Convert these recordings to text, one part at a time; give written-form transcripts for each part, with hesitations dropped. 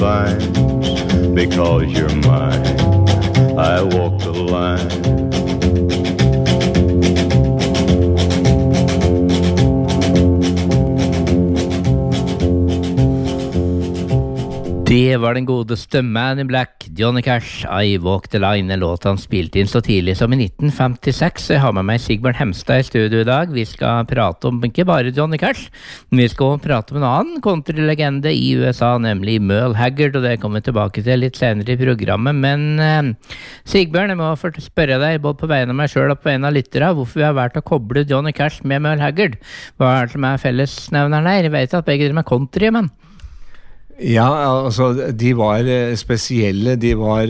fine because you're mine. I walk the line. Det var den godeste Man in Black, Johnny Cash, I Walk the Line, en låt han spilte inn så tidlig som i 1956. Jeg har med meg Sigbjørn Hemstad i studio i dag. Vi skal prate om ikke bare Johnny Cash, men vi skal prate om en annen countrylegende i USA, nemlig Merle Haggard, og det kommer vi tilbake til litt senere i programmet. Men Sigbjørn, jeg må spørre deg, både på vegne av meg selv og på en av lyttere, hvorfor vi har vært å koble Johnny Cash med Merle Haggard. Hva er det som er fellesnevneren her? Jeg vet at begge dere er country, men... Ja, altså, de var spesielle, de var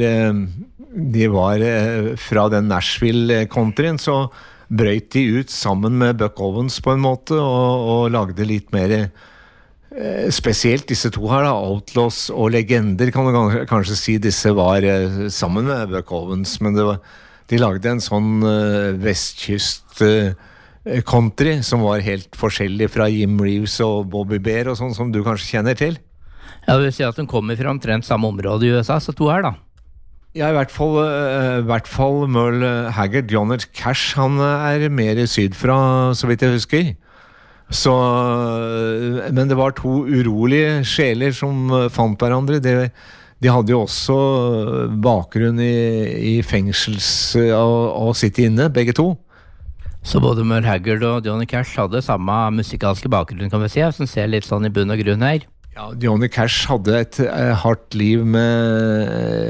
fra den Nashville-countryen, så brøt de ut sammen med Buck Owens på en måte, og lagde litt mer spesielt disse to her da, Outlaws og Legender, kan du kanskje si disse var sammen med Buck Owens, men de lagde en sånn vestkyst country som var helt forskjellig fra Jim Reeves og Bobby Bear og sånn som du kanskje kjenner til. Ja, det vil si at de kommer fra omtrent samme område i USA, så to her da. Ja, i hvert fall Merle Haggard, Johnny Cash, han er mer sydfra, så vidt jeg husker. Så, men det var to urolige sjeler som fant hverandre. De hadde jo også bakgrunn i fengsels å sitte inne, begge to. Så både Merle Haggard og Johnny Cash hadde samme musikalske bakgrunn, kan vi si, som ser litt sånn i bunn og grunn her. Ja, Johnny Cash hadde et hardt liv med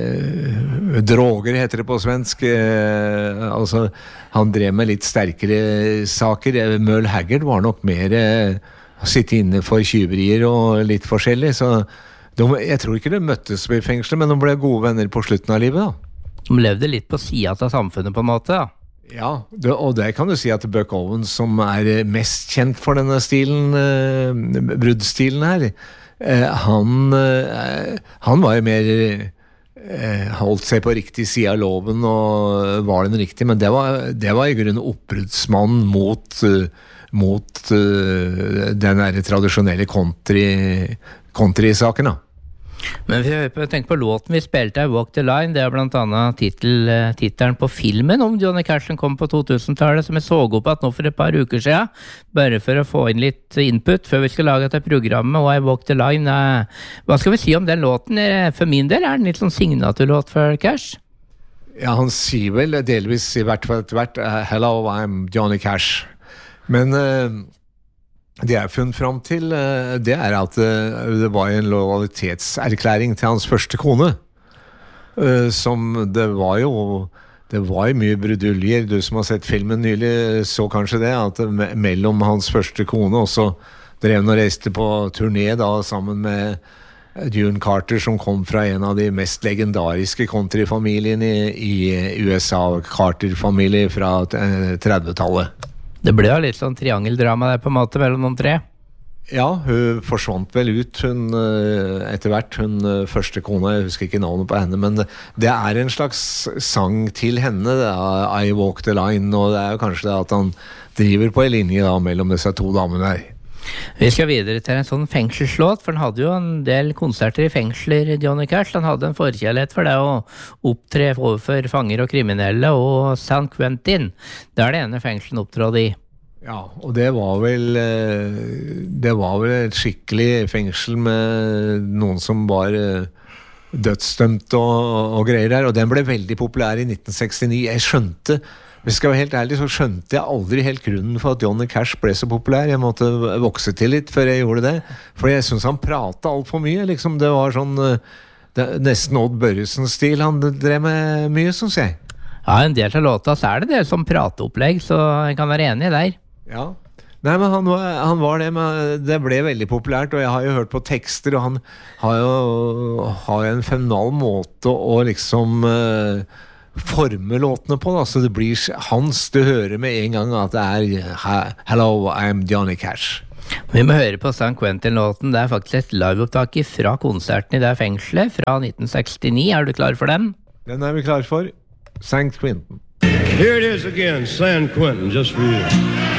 droger, heter det på svensk. Altså, han drev med litt sterkere saker. Merle Haggard var nok mer sitte inne for tyverier og litt forskjellig. Så jeg tror ikke de møttes i fengselet, men de ble gode venner på slutten av livet. Da. De levde litt på siden av samfunnet på en måte, da. Ja, og det kan du si at Buck Owens, som er mest kjent for denne stilen, bruddstilen her, han var jo mer holdt seg på riktig side av loven og var den riktig, men det var i grunnen oppbruddsmannen mot den der tradisjonelle country-saken da. Men vi tenker på låten vi spilte her, Walk the Line, det er blant annet tittelen på filmen om Johnny Cash som kom på 2000-tallet, som jeg så opp at nå for et par uker siden, bare for å få inn litt input før vi skal lage dette programmet, og I Walk the Line, hva skal vi si om den låten? For min del er den litt sånn signaturlåt for Cash? Ja, han sier vel delvis i hvert fall Hello, I'm Johnny Cash, men... Det jeg har funnet frem til, det er at det var en lojalitetserklæring til hans første kone. Som det var jo mye bruduljer. Du som har sett filmen nylig så kanskje det, at mellom hans første kone, og så drev han og reiste på turné da, sammen med June Carter, som kom fra en av de mest legendariske countryfamiliene i USA, Carter-familie fra 30-tallet. Det ble jo litt sånn triangeldrama der på en måte mellom de tre. Ja, hun forsvant vel ut etter hvert, hun første kone, jeg husker ikke navnet på henne, men det er en slags sang til henne, I Walk the Line, og det er jo kanskje det at han driver på en linje da, mellom disse to damene her. Vi skal videre til en sånn fengselslåt, for han hadde jo en del konserter i fengsler, Johnny Cash. Han hadde en forkjærlighet for det å opptre overfor fanger og kriminelle, og San Quentin, det er det ene fengselen opptrådde i. Ja, og det var vel et skikkelig fengsel med noen som var dødsdømt og greier der, og den ble veldig populær i 1969. Jeg skjønte, hvis jeg skal være helt ærlig, så skjønte jeg aldri helt grunnen for at Johnny Cash ble så populær. Jeg måtte vokse til litt før jeg gjorde det, for jeg synes han pratet alt for mye, liksom. Det var sånn nesten Odd Børresen-stil han drev med mye, synes jeg. Ja, en del av låta så er det som prateopplegg, så jeg kan være enig der. Ja, nei, men han var det, men det ble veldig populært, og jeg har jo hørt på tekster, og han har jo en fenomenal måte å liksom forme låtene på, da, så det blir hans, du hører med en gang at det er Hello, I'm Johnny Cash. Vi må høre på San Quentin-låten, det er faktisk et liveopptak fra konserten i det fengselet fra 1969, er du klar for den? Den er vi klar for, San Quentin. Here it is again, San Quentin, just for you.